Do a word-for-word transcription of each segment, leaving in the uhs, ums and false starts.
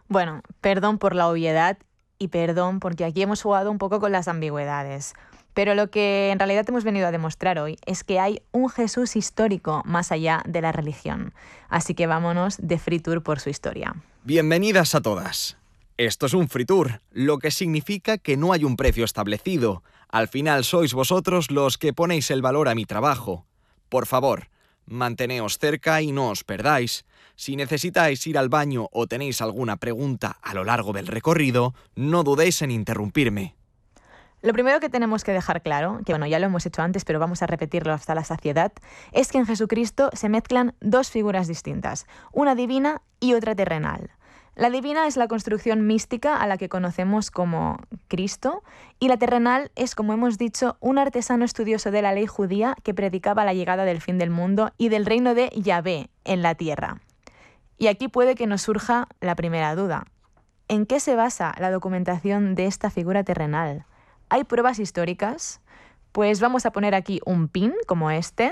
Bueno, perdón por la obviedad y perdón porque aquí hemos jugado un poco con las ambigüedades. Pero lo que en realidad hemos venido a demostrar hoy es que hay un Jesús histórico más allá de la religión. Así que vámonos de Free Tour por su historia. Bienvenidas a todas. Esto es un Free Tour, lo que significa que no hay un precio establecido. Al final sois vosotros los que ponéis el valor a mi trabajo. Por favor, manteneos cerca y no os perdáis. Si necesitáis ir al baño o tenéis alguna pregunta a lo largo del recorrido, no dudéis en interrumpirme. Lo primero que tenemos que dejar claro, que bueno, ya lo hemos hecho antes, pero vamos a repetirlo hasta la saciedad, es que en Jesucristo se mezclan dos figuras distintas, una divina y otra terrenal. La divina es la construcción mística a la que conocemos como Cristo, y la terrenal es, como hemos dicho, un artesano estudioso de la ley judía que predicaba la llegada del fin del mundo y del reino de Yahvé en la tierra. Y aquí puede que nos surja la primera duda. ¿En qué se basa la documentación de esta figura terrenal? ¿Hay pruebas históricas? Pues vamos a poner aquí un pin como este,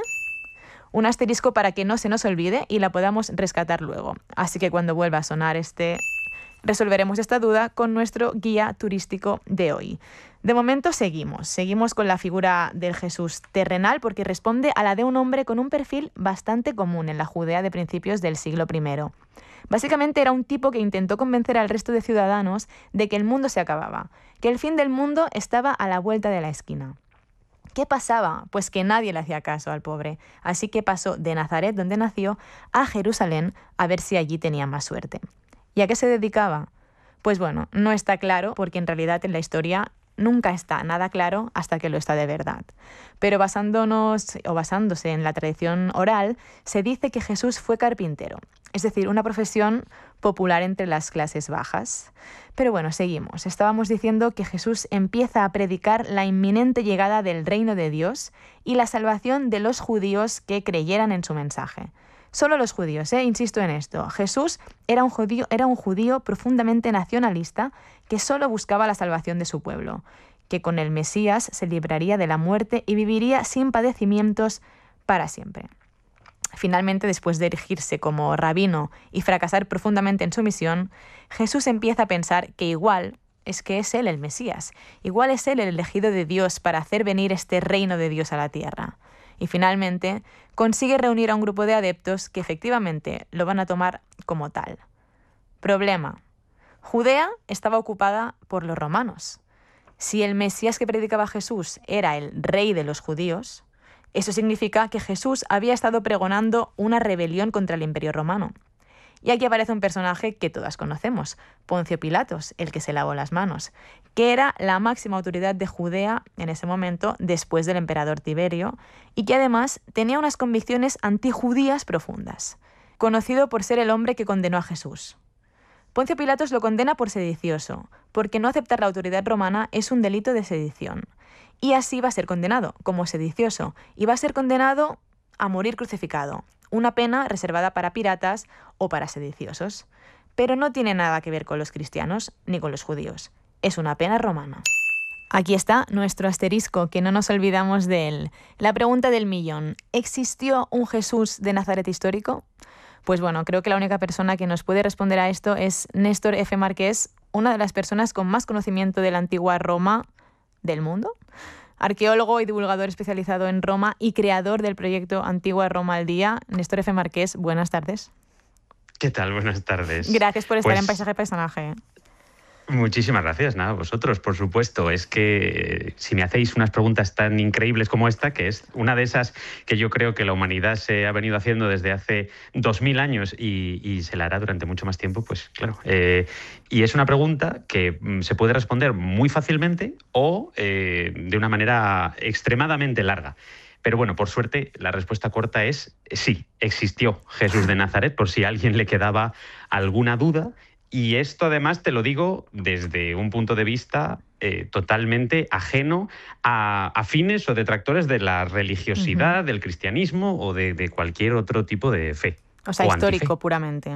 un asterisco para que no se nos olvide y la podamos rescatar luego. Así que cuando vuelva a sonar este, resolveremos esta duda con nuestro guía turístico de hoy. De momento seguimos, seguimos con la figura del Jesús terrenal porque responde a la de un hombre con un perfil bastante común en la Judea de principios del siglo primero. Básicamente era un tipo que intentó convencer al resto de ciudadanos de que el mundo se acababa, que el fin del mundo estaba a la vuelta de la esquina. ¿Qué pasaba? Pues que nadie le hacía caso al pobre, así que pasó de Nazaret, donde nació, a Jerusalén a ver si allí tenía más suerte. ¿Y a qué se dedicaba? Pues bueno, no está claro, porque en realidad en la historia nunca está nada claro hasta que lo está de verdad. Pero basándonos o basándose en la tradición oral, se dice que Jesús fue carpintero, es decir, una profesión popular entre las clases bajas. Pero bueno, seguimos. Estábamos diciendo que Jesús empieza a predicar la inminente llegada del reino de Dios y la salvación de los judíos que creyeran en su mensaje. Solo los judíos, ¿eh? Insisto en esto. Jesús era un judío, era un judío profundamente nacionalista que solo buscaba la salvación de su pueblo, que con el Mesías se libraría de la muerte y viviría sin padecimientos para siempre. Finalmente, después de erigirse como rabino y fracasar profundamente en su misión, Jesús empieza a pensar que igual es que es él el Mesías, igual es él el elegido de Dios para hacer venir este reino de Dios a la tierra. Y finalmente consigue reunir a un grupo de adeptos que efectivamente lo van a tomar como tal. Problema. Judea estaba ocupada por los romanos. Si el Mesías que predicaba Jesús era el rey de los judíos, eso significa que Jesús había estado pregonando una rebelión contra el Imperio Romano. Y aquí aparece un personaje que todas conocemos, Poncio Pilatos, el que se lavó las manos, que era la máxima autoridad de Judea en ese momento, después del emperador Tiberio, y que además tenía unas convicciones antijudías profundas, conocido por ser el hombre que condenó a Jesús. Poncio Pilatos lo condena por sedicioso, porque no aceptar la autoridad romana es un delito de sedición. Y así va a ser condenado, como sedicioso, y va a ser condenado a morir crucificado, una pena reservada para piratas o para sediciosos. Pero no tiene nada que ver con los cristianos ni con los judíos. Es una pena romana. Aquí está nuestro asterisco, que no nos olvidamos de él. La pregunta del millón. ¿Existió un Jesús de Nazaret histórico? Pues bueno, creo que la única persona que nos puede responder a esto es Néstor F. Marqués, una de las personas con más conocimiento de la antigua Roma del mundo. Arqueólogo y divulgador especializado en Roma y creador del proyecto Antigua Roma al Día. Néstor F. Marqués, buenas tardes. ¿Qué tal? Buenas tardes. Gracias por estar pues, en Paisaje Paisaje. Muchísimas gracias, nada, vosotros, por supuesto. Es que si me hacéis unas preguntas tan increíbles como esta, que es una de esas que yo creo que la humanidad se ha venido haciendo desde hace dos mil años y, y se la hará durante mucho más tiempo, pues claro. Eh, y es una pregunta que se puede responder muy fácilmente o eh, de una manera extremadamente larga. Pero bueno, por suerte, la respuesta corta es sí, existió Jesús de Nazaret, por si a alguien le quedaba alguna duda. Y esto además te lo digo desde un punto de vista eh, totalmente ajeno a, a fines o detractores de la religiosidad, uh-huh. del cristianismo o de, de cualquier otro tipo de fe. O sea, o histórico antife. Puramente.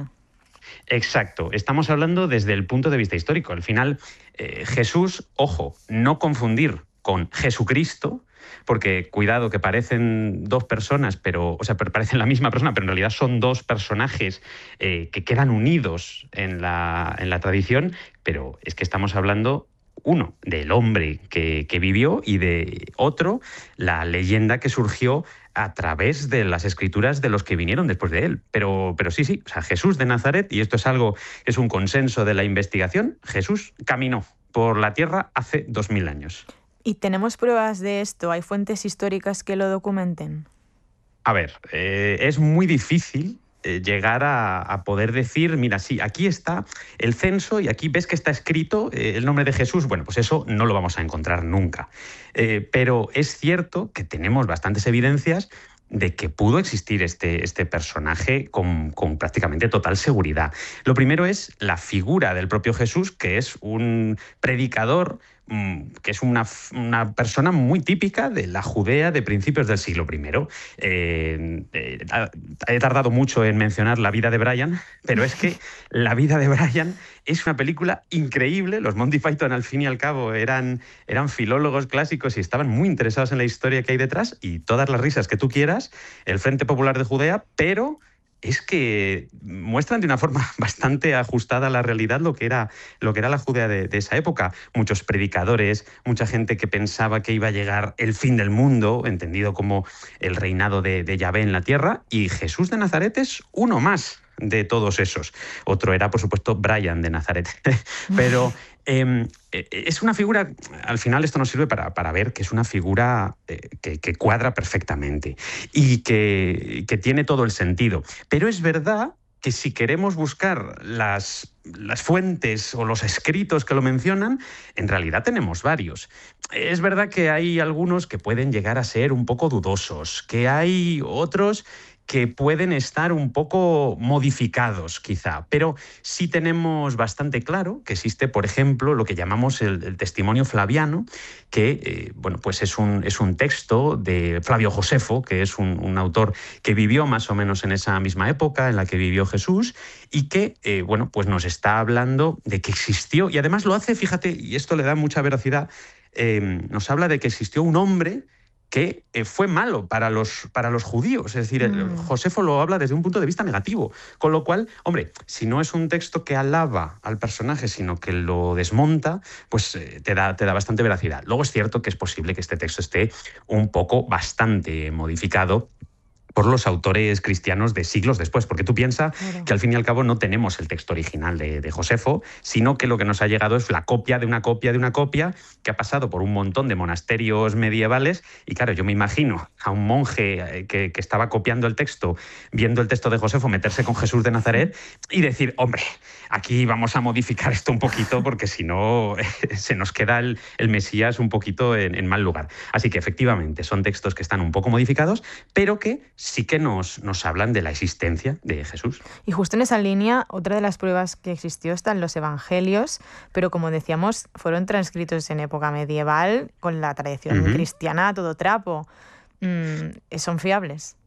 Exacto. Estamos hablando desde el punto de vista histórico. Al final, eh, Jesús, ojo, no confundir con Jesucristo, porque cuidado que parecen dos personas, pero, o sea, parecen la misma persona, pero en realidad son dos personajes eh, que quedan unidos en la, en la tradición, pero es que estamos hablando, uno, del hombre que, que vivió y de otro, la leyenda que surgió a través de las escrituras de los que vinieron después de él. Pero, pero sí, sí, o sea, Jesús de Nazaret, y esto es algo, es un consenso de la investigación, Jesús caminó por la tierra hace dos mil años. ¿Y tenemos pruebas de esto? ¿Hay fuentes históricas que lo documenten? A ver, eh, es muy difícil eh, llegar a, a poder decir, mira, sí, aquí está el censo y aquí ves que está escrito eh, el nombre de Jesús. Bueno, pues eso no lo vamos a encontrar nunca. Eh, pero es cierto que tenemos bastantes evidencias de que pudo existir este, este personaje con, con prácticamente total seguridad. Lo primero es la figura del propio Jesús, que es un predicador, que es una, una persona muy típica de la Judea de principios del siglo primero. Eh, eh, he tardado mucho en mencionar la vida de Brian, pero es que la vida de Brian es una película increíble. Los Monty Python, al fin y al cabo, eran, eran filólogos clásicos y estaban muy interesados en la historia que hay detrás, y todas las risas que tú quieras, el Frente Popular de Judea, pero es que muestran de una forma bastante ajustada a la realidad lo que era, lo que era la Judea de, de esa época. Muchos predicadores, mucha gente que pensaba que iba a llegar el fin del mundo, entendido como el reinado de, de Yahvé en la tierra, y Jesús de Nazaret es uno más de todos esos. Otro era, por supuesto, Brian de Nazaret. Pero eh, es una figura, al final esto nos sirve para, para ver que es una figura eh, que, que cuadra perfectamente y que, que tiene todo el sentido. Pero es verdad que si queremos buscar las, las fuentes o los escritos que lo mencionan, en realidad tenemos varios. Es verdad que hay algunos que pueden llegar a ser un poco dudosos, que hay otros que pueden estar un poco modificados, quizá. Pero sí tenemos bastante claro que existe, por ejemplo, lo que llamamos el, el testimonio flaviano, que eh, bueno, pues es un, es un texto de Flavio Josefo, que es un, un autor que vivió más o menos en esa misma época en la que vivió Jesús, y que eh, bueno, pues nos está hablando de que existió, y además lo hace, fíjate, y esto le da mucha veracidad, eh, nos habla de que existió un hombre que eh, fue malo para los, para los judíos. Es decir, mm. Josefo lo habla desde un punto de vista negativo. Con lo cual, hombre, si no es un texto que alaba al personaje, sino que lo desmonta, pues eh, te da, te da bastante veracidad. Luego es cierto que es posible que este texto esté un poco, bastante modificado por los autores cristianos de siglos después, porque tú piensas claro. que al fin y al cabo no tenemos el texto original de, de Josefo, sino que lo que nos ha llegado es la copia de una copia de una copia que ha pasado por un montón de monasterios medievales, y claro, yo me imagino a un monje que, que estaba copiando el texto, viendo el texto de Josefo, meterse con Jesús de Nazaret y decir, hombre, aquí vamos a modificar esto un poquito porque si no se nos queda el, el Mesías un poquito en, en mal lugar. Así que efectivamente son textos que están un poco modificados, pero que sí que nos, nos hablan de la existencia de Jesús. Y justo en esa línea, otra de las pruebas que existió están los evangelios, pero como decíamos, fueron transcritos en época medieval, con la tradición uh-huh. cristiana a todo trapo. Mm, ¿son fiables?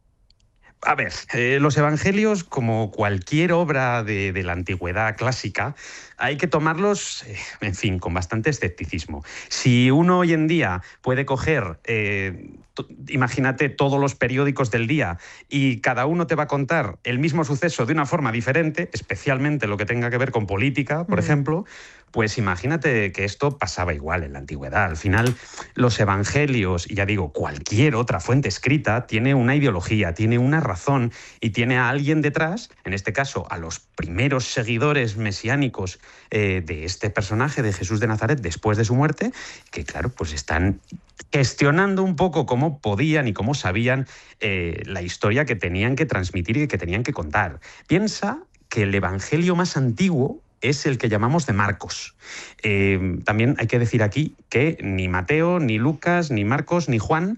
A ver, eh, los evangelios, como cualquier obra de, de la antigüedad clásica, hay que tomarlos, eh, en fin, con bastante escepticismo. Si uno hoy en día puede coger, eh, t- imagínate todos los periódicos del día y cada uno te va a contar el mismo suceso de una forma diferente, especialmente lo que tenga que ver con política, por mm. ejemplo, pues imagínate que esto pasaba igual en la antigüedad. Al final, los evangelios, y ya digo, cualquier otra fuente escrita, tiene una ideología, tiene una razón y tiene a alguien detrás, en este caso a los primeros seguidores mesiánicos eh, de este personaje de Jesús de Nazaret después de su muerte, que claro, pues están gestionando un poco cómo podían y cómo sabían eh, la historia que tenían que transmitir y que tenían que contar. Piensa que el evangelio más antiguo es el que llamamos de Marcos. Eh, también hay que decir aquí que ni Mateo, ni Lucas, ni Marcos, ni Juan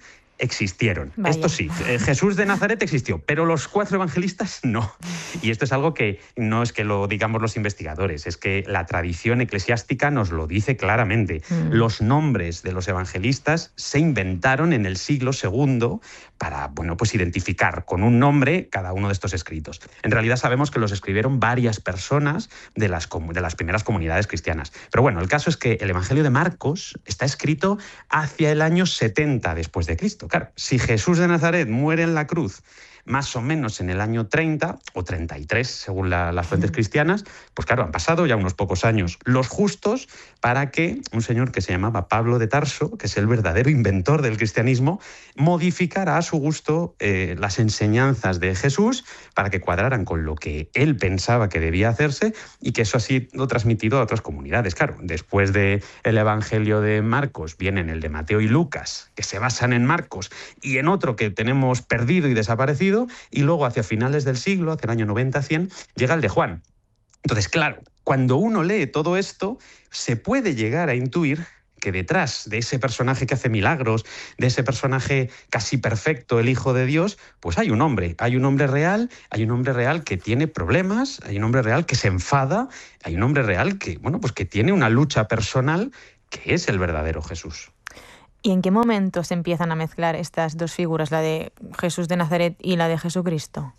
existieron. Vaya. Esto sí, eh, Jesús de Nazaret existió, pero los cuatro evangelistas no. Y esto es algo que no es que lo digamos los investigadores, es que la tradición eclesiástica nos lo dice claramente. Mm. Los nombres de los evangelistas se inventaron en el siglo segundo para, bueno, pues identificar con un nombre cada uno de estos escritos. En realidad sabemos que los escribieron varias personas de las, de las primeras comunidades cristianas. Pero bueno, el caso es que el Evangelio de Marcos está escrito hacia el año setenta después de Cristo. Claro, si Jesús de Nazaret muere en la cruz más o menos en el año treinta o treinta y tres, según la, las fuentes cristianas, pues claro, han pasado ya unos pocos años, los justos, para que un señor que se llamaba Pablo de Tarso, que es el verdadero inventor del cristianismo, modificara a su gusto eh, las enseñanzas de Jesús para que cuadraran con lo que él pensaba que debía hacerse y que eso así lo transmitido a otras comunidades. Claro, después del Evangelio de Marcos vienen el de Mateo y Lucas, que se basan en Marcos, y en otro que tenemos perdido y desaparecido, y luego hacia finales del siglo, hacia el año noventa cien, llega el de Juan. Entonces, claro, cuando uno lee todo esto, se puede llegar a intuir que detrás de ese personaje que hace milagros, de ese personaje casi perfecto, el Hijo de Dios, pues hay un hombre, hay un hombre real, hay un hombre real que tiene problemas, hay un hombre real que se enfada, hay un hombre real que, bueno, pues que tiene una lucha personal, que es el verdadero Jesús. ¿Y en qué momento se empiezan a mezclar estas dos figuras, la de Jesús de Nazaret y la de Jesucristo?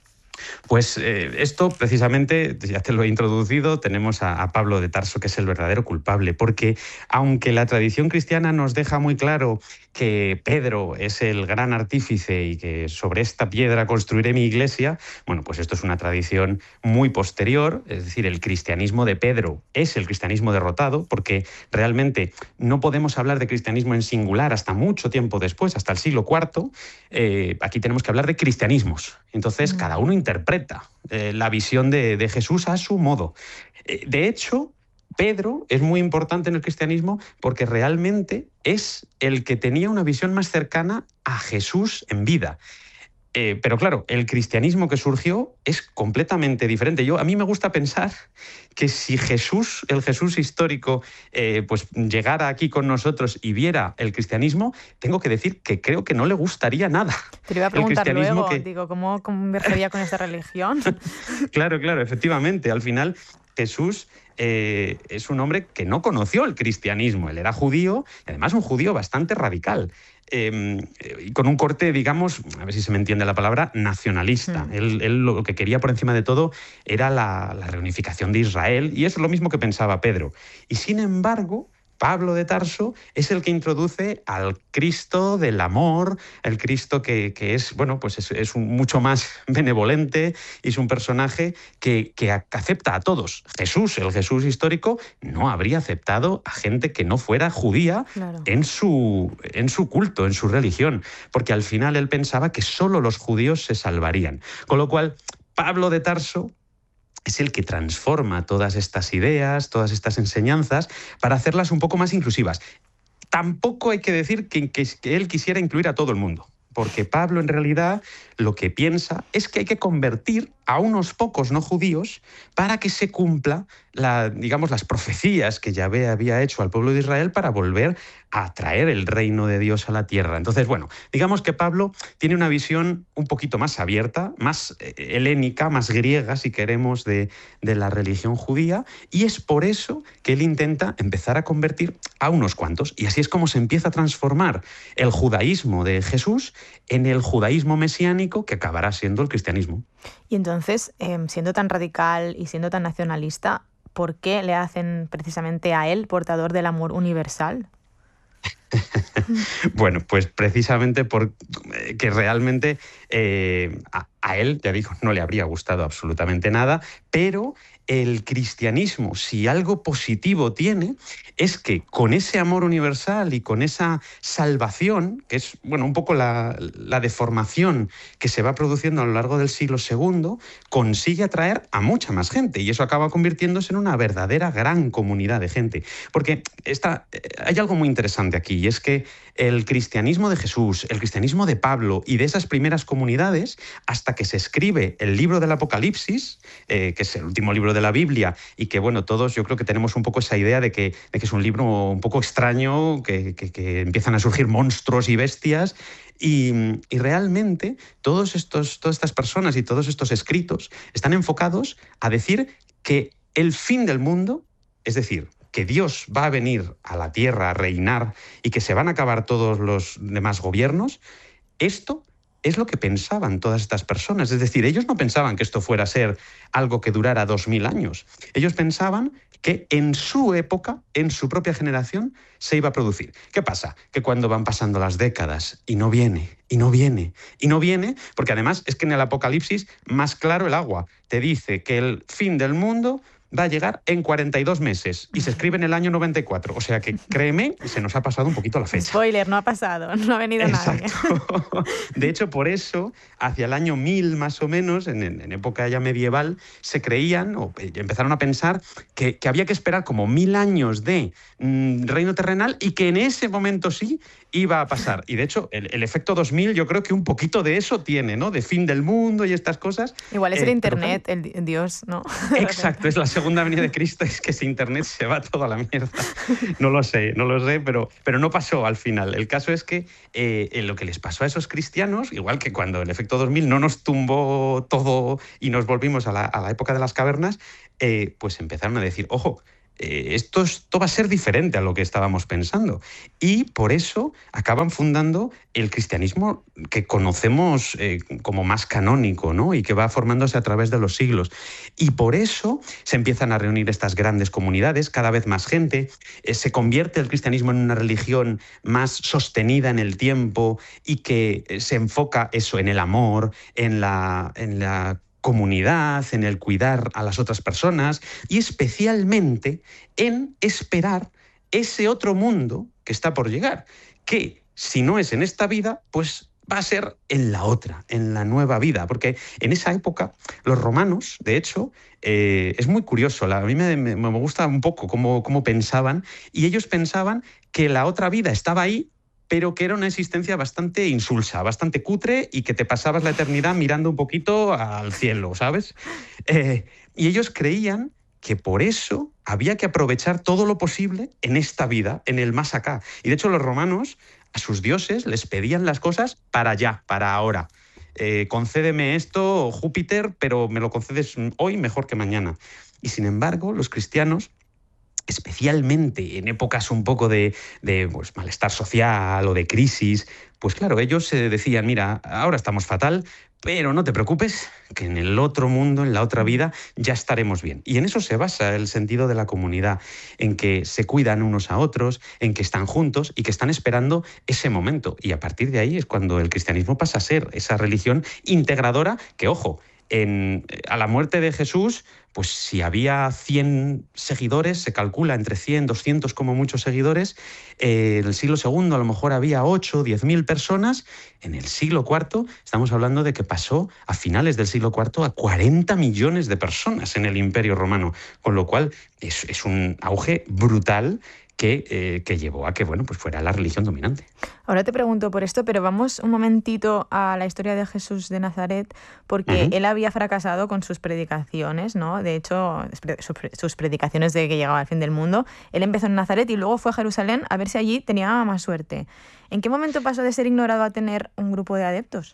Pues eh, esto precisamente, ya te lo he introducido, tenemos a, a Pablo de Tarso, que es el verdadero culpable, porque aunque la tradición cristiana nos deja muy claro que Pedro es el gran artífice y que sobre esta piedra construiré mi iglesia, bueno, pues esto es una tradición muy posterior, es decir, el cristianismo de Pedro es el cristianismo derrotado, porque realmente no podemos hablar de cristianismo en singular hasta mucho tiempo después, hasta el siglo cuarto, eh, aquí tenemos que hablar de cristianismos, entonces mm. cada uno interpreta eh, la visión de, de Jesús a su modo. Eh, de hecho, Pedro es muy importante en el cristianismo porque realmente es el que tenía una visión más cercana a Jesús en vida. Eh, pero claro, el cristianismo que surgió es completamente diferente. Yo, a mí me gusta pensar que si Jesús, el Jesús histórico, eh, pues llegara aquí con nosotros y viera el cristianismo, tengo que decir que creo que no le gustaría nada. Te lo iba a preguntar luego, que... digo, ¿cómo convergería con esta religión? Claro, claro, efectivamente. Al final, Jesús eh, es un hombre que no conoció el cristianismo. Él era judío, y además un judío bastante radical. Eh, y con un corte, digamos, a ver si se me entiende la palabra, nacionalista. Mm. Él, él lo que quería por encima de todo era la, la reunificación de Israel, y eso es lo mismo que pensaba Pedro. Y sin embargo, Pablo de Tarso es el que introduce al Cristo del amor, el Cristo que, que es, bueno, pues es, es un, mucho más benevolente, y es un personaje que, que acepta a todos. Jesús, el Jesús histórico, no habría aceptado a gente que no fuera judía, claro, en su, en su culto, en su religión, porque al final él pensaba que solo los judíos se salvarían. Con lo cual, Pablo de Tarso es el que transforma todas estas ideas, todas estas enseñanzas, para hacerlas un poco más inclusivas. Tampoco hay que decir que, que, que él quisiera incluir a todo el mundo, porque Pablo en realidad lo que piensa es que hay que convertir a unos pocos no judíos para que se cumpla la, digamos, las profecías que Yahvé había hecho al pueblo de Israel para volver a traer el reino de Dios a la tierra. Entonces, bueno, digamos que Pablo tiene una visión un poquito más abierta, más helénica, más griega, si queremos, de, de la religión judía, y es por eso que él intenta empezar a convertir a unos cuantos, y así es como se empieza a transformar el judaísmo de Jesús en el judaísmo mesiánico que acabará siendo el cristianismo. Y entonces, eh, siendo tan radical y siendo tan nacionalista, ¿por qué le hacen precisamente a él portador del amor universal? Bueno, pues precisamente porque realmente eh, a, a él, ya digo, no le habría gustado absolutamente nada, pero el cristianismo, si algo positivo tiene, es que con ese amor universal y con esa salvación, que es, bueno, un poco la, la deformación que se va produciendo a lo largo del siglo segundo, consigue atraer a mucha más gente, y eso acaba convirtiéndose en una verdadera gran comunidad de gente. Porque esta, hay algo muy interesante aquí, y es que el cristianismo de Jesús, el cristianismo de Pablo y de esas primeras comunidades hasta que se escribe el libro del Apocalipsis, eh, que es el último libro de la Biblia y que, bueno, todos yo creo que tenemos un poco esa idea de que, de que es un libro un poco extraño, que, que, que empiezan a surgir monstruos y bestias. Y, y realmente todos estos, todas estas personas y todos estos escritos están enfocados a decir que el fin del mundo, es decir, que Dios va a venir a la tierra a reinar y que se van a acabar todos los demás gobiernos, esto es lo que pensaban todas estas personas. Es decir, ellos no pensaban que esto fuera a ser algo que durara dos mil años. Ellos pensaban que en su época, en su propia generación, se iba a producir. ¿Qué pasa? Que cuando van pasando las décadas y no viene, y no viene, y no viene, porque además es que en el Apocalipsis, más claro el agua, te dice que el fin del mundo va a llegar en cuarenta y dos meses y se escribe en el año noventa y cuatro. O sea que, créeme, se nos ha pasado un poquito la fecha. Spoiler, no ha pasado, no ha venido Exacto. nadie. De hecho, por eso, hacia el año mil más o menos, en, en época ya medieval, se creían o empezaron a pensar que, que había que esperar como mil años de mm, reino terrenal y que en ese momento sí iba a pasar. Y de hecho, el, el efecto dos mil yo creo que un poquito de eso tiene, ¿no? De fin del mundo y estas cosas. Igual es eh, el internet, claro, el Dios, ¿no? Exacto, es la segunda venida de Cristo, es que ese internet se va toda la mierda. No lo sé, no lo sé, pero, pero no pasó al final. El caso es que eh, lo que les pasó a esos cristianos, igual que cuando el efecto dos mil no nos tumbó todo y nos volvimos a la, a la época de las cavernas, eh, pues empezaron a decir, ojo, Eh, esto, esto va a ser diferente a lo que estábamos pensando. Y por eso acaban fundando el cristianismo que conocemos eh, como más canónico, ¿no? Y que va formándose a través de los siglos. Y por eso se empiezan a reunir estas grandes comunidades, cada vez más gente, eh, se convierte el cristianismo en una religión más sostenida en el tiempo y que eh, se enfoca eso en el amor, en la, en la comunidad, en el cuidar a las otras personas y especialmente en esperar ese otro mundo que está por llegar, que si no es en esta vida, pues va a ser en la otra, en la nueva vida, porque en esa época los romanos, de hecho, eh, es muy curioso, la, a mí me, me, me gusta un poco cómo, cómo pensaban, y ellos pensaban que la otra vida estaba ahí, pero que era una existencia bastante insulsa, bastante cutre y que te pasabas la eternidad mirando un poquito al cielo, ¿sabes? Eh, y ellos creían que por eso había que aprovechar todo lo posible en esta vida, en el más acá. Y de hecho los romanos a sus dioses les pedían las cosas para allá, para ahora. Eh, concédeme esto, Júpiter, pero me lo concedes hoy mejor que mañana. Y sin embargo, los cristianos, especialmente en épocas un poco de, de pues, malestar social o de crisis, pues claro, ellos eh, decían, mira, ahora estamos fatal, pero no te preocupes, que en el otro mundo, en la otra vida, ya estaremos bien. Y en eso se basa el sentido de la comunidad, en que se cuidan unos a otros, en que están juntos y que están esperando ese momento. Y a partir de ahí es cuando el cristianismo pasa a ser esa religión integradora que, ojo, en, a la muerte de Jesús, pues si había cien seguidores, se calcula entre cien, doscientos como muchos seguidores, eh, en el siglo segundo a lo mejor había ocho, diez mil personas, en el siglo cuarto estamos hablando de que pasó a finales del siglo cuarto a cuarenta millones de personas en el Imperio Romano, con lo cual es, es un auge brutal que, eh, que llevó a que bueno, pues fuera la religión dominante. Ahora te pregunto por esto, pero vamos un momentito a la historia de Jesús de Nazaret, porque uh-huh. él había fracasado con sus predicaciones, ¿no? De hecho, sus predicaciones de que llegaba al fin del mundo. Él empezó en Nazaret y luego fue a Jerusalén a ver si allí tenía más suerte. ¿En qué momento pasó de ser ignorado a tener un grupo de adeptos?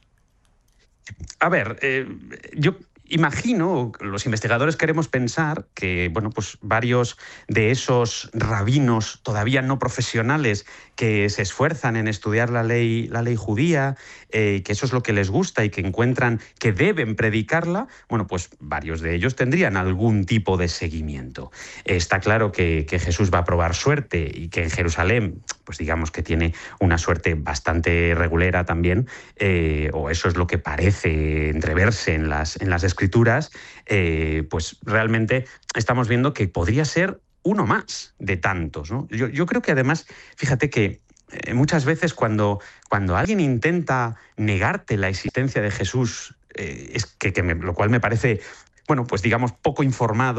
A ver, eh, yo... imagino, los investigadores queremos pensar que bueno, pues varios de esos rabinos todavía no profesionales que se esfuerzan en estudiar la ley, la ley judía, eh, que eso es lo que les gusta y que encuentran que deben predicarla, bueno, pues varios de ellos tendrían algún tipo de seguimiento. Eh, está claro que, que Jesús va a probar suerte y que en Jerusalén, pues digamos que tiene una suerte bastante regulera también, eh, o eso es lo que parece entreverse en las, en las escrituras, eh, pues realmente estamos viendo que podría ser uno más de tantos, ¿no? Yo, yo creo que además, fíjate que eh, muchas veces cuando, cuando alguien intenta negarte la existencia de Jesús, eh, es que, que me, lo cual me parece, bueno, pues digamos poco informado,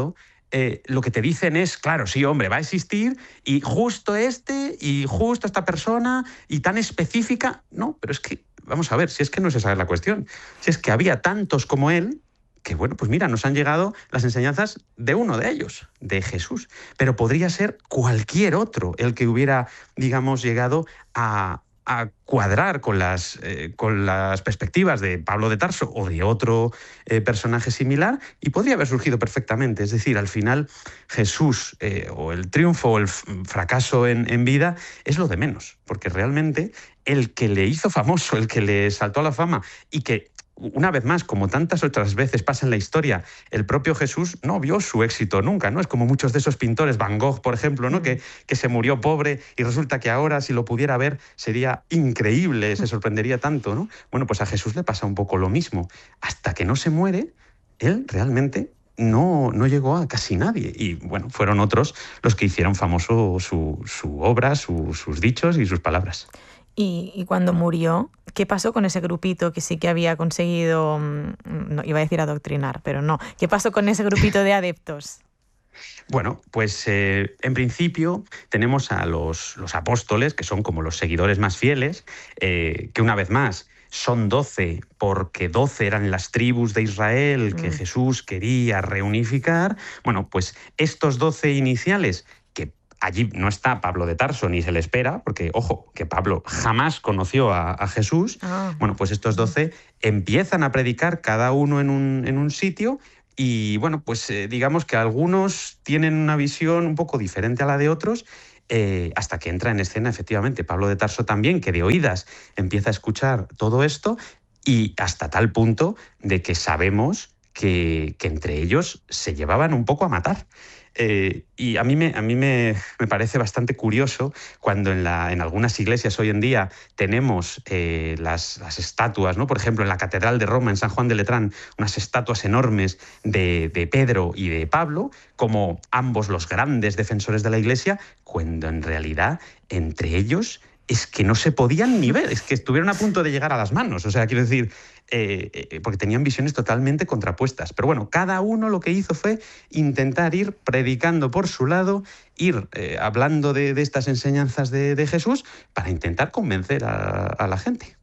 eh, lo que te dicen es, claro, sí, hombre, va a existir y justo este y justo esta persona y tan específica. No, pero es que, vamos a ver, si es que no es esa la cuestión. Si es que había tantos como él, que bueno, pues mira, nos han llegado las enseñanzas de uno de ellos, de Jesús. Pero podría ser cualquier otro el que hubiera, digamos, llegado a, a cuadrar con las, eh, con las perspectivas de Pablo de Tarso o de otro eh, personaje similar, y podría haber surgido perfectamente. Es decir, al final Jesús, eh, o el triunfo o el fracaso en, en vida, es lo de menos, porque realmente el que le hizo famoso, el que le saltó a la fama y que, una vez más, como tantas otras veces pasa en la historia, el propio Jesús no vio su éxito nunca, ¿no? Es como muchos de esos pintores, Van Gogh, por ejemplo, ¿no? Que, que se murió pobre y resulta que ahora, si lo pudiera ver, sería increíble, se sorprendería tanto, ¿no? Bueno, pues a Jesús le pasa un poco lo mismo. Hasta que no se muere, él realmente no, no llegó a casi nadie. Y bueno, fueron otros los que hicieron famoso su, su obra, su, sus dichos y sus palabras. Y, y cuando murió, ¿qué pasó con ese grupito que sí que había conseguido, no, iba a decir adoctrinar, pero no, ¿qué pasó con ese grupito de adeptos? Bueno, pues eh, en principio tenemos a los, los apóstoles, que son como los seguidores más fieles, eh, que una vez más son doce porque doce eran las tribus de Israel que mm. Jesús quería reunificar. Bueno, pues estos doce iniciales, que allí no está Pablo de Tarso ni se le espera, porque, ojo, que Pablo jamás conoció a, a Jesús. Ah. Bueno, pues estos doce empiezan a predicar cada uno en un, en un sitio. Y bueno, pues eh, digamos que algunos tienen una visión un poco diferente a la de otros, eh, hasta que entra en escena efectivamente Pablo de Tarso también, que de oídas empieza a escuchar todo esto, y hasta tal punto de que sabemos que, que entre ellos se llevaban un poco a matar. Eh, y a mí, me, a mí me, me parece bastante curioso cuando en, la, en algunas iglesias hoy en día tenemos eh, las, las estatuas, ¿no? Por ejemplo, en la Catedral de Roma, en San Juan de Letrán, unas estatuas enormes de, de Pedro y de Pablo, como ambos los grandes defensores de la Iglesia, cuando en realidad entre ellos es que no se podían ni ver, es que estuvieron a punto de llegar a las manos. O sea, quiero decir, eh, eh, porque tenían visiones totalmente contrapuestas. Pero bueno, cada uno lo que hizo fue intentar ir predicando por su lado, ir eh, hablando de, de estas enseñanzas de, de Jesús para intentar convencer a, a la gente.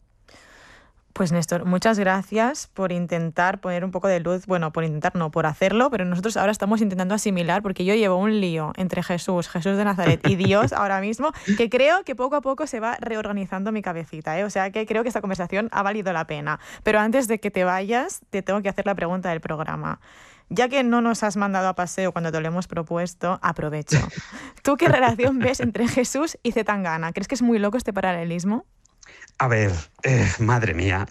Pues Néstor, muchas gracias por intentar poner un poco de luz, bueno, por intentar no, por hacerlo, pero nosotros ahora estamos intentando asimilar, porque yo llevo un lío entre Jesús, Jesús de Nazaret y Dios ahora mismo, que creo que poco a poco se va reorganizando mi cabecita, ¿eh? O sea que creo que esta conversación ha valido la pena. Pero antes de que te vayas, te tengo que hacer la pregunta del programa. Ya que no nos has mandado a paseo cuando te lo hemos propuesto, aprovecho. ¿Tú qué relación ves entre Jesús y Zetangana? ¿Crees que es muy loco este paralelismo? A ver, eh, madre mía,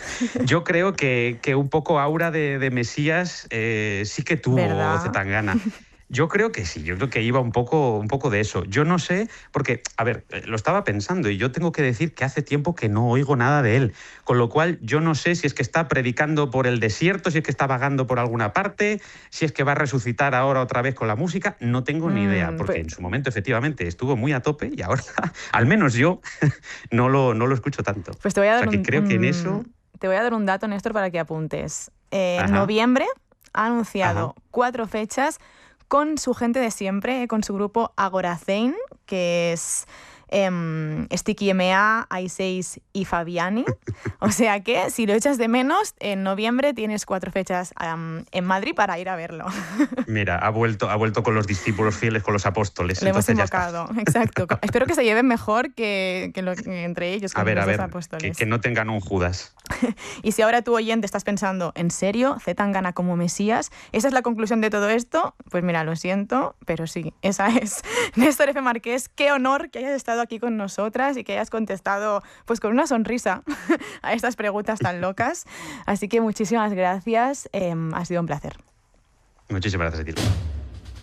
yo creo que, que un poco aura de, de Mesías eh, sí que tuvo Zetangana. Yo creo que sí, yo creo que iba un poco, un poco de eso. Yo no sé, porque, a ver, lo estaba pensando y yo tengo que decir que hace tiempo que no oigo nada de él, con lo cual yo no sé si es que está predicando por el desierto, si es que está vagando por alguna parte, si es que va a resucitar ahora otra vez con la música, no tengo ni idea, porque pues en su momento efectivamente estuvo muy a tope y ahora, al menos yo, no lo, no lo escucho tanto. Pues te voy a dar o sea, que un, creo que en eso... Te voy a dar un dato, Néstor, para que apuntes. Eh, en noviembre ha anunciado Ajá. cuatro fechas con su gente de siempre, eh, con su grupo Agorazein, que es eh, Sticky M A, I seis y Fabiani. O sea que, si lo echas de menos, en noviembre tienes cuatro fechas um, en Madrid para ir a verlo. Mira, ha vuelto, ha vuelto con los discípulos fieles, con los apóstoles. Le hemos invocado, exacto. Espero que se lleven mejor que, que, lo, que entre ellos, con a ver, los a ver, dos apóstoles. Que, que no tengan un Judas. Y si ahora tú, oyente, estás pensando, ¿en serio? ¿Zetangana como Mesías? ¿Esa es la conclusión de todo esto? Pues mira, lo siento, pero sí, esa es. Néstor F. Marqués, qué honor que hayas estado aquí con nosotras y que hayas contestado pues con una sonrisa a estas preguntas tan locas. Así que muchísimas gracias, eh, ha sido un placer. Muchísimas gracias a ti.